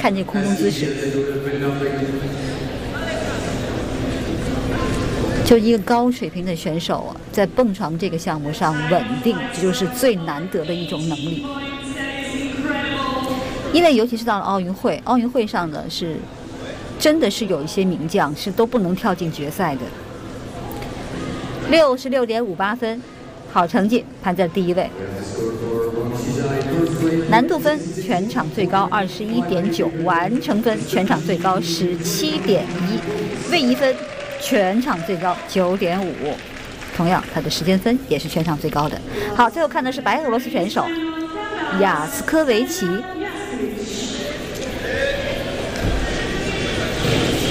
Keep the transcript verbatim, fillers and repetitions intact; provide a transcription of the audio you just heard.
看这空中姿势，就一个高水平的选手啊，在蹦床这个项目上稳定，这就是最难得的一种能力。因为尤其是到了奥运会，奥运会上呢是真的是有一些名将是都不能跳进决赛的。六十六点五八分，好成绩，排在第一位。难度分全场最高二十一点九，完成分全场最高十七点一，位移分全场最高九点五，同样他的时间分也是全场最高的。好，最后看的是白俄罗斯选手雅斯科维奇。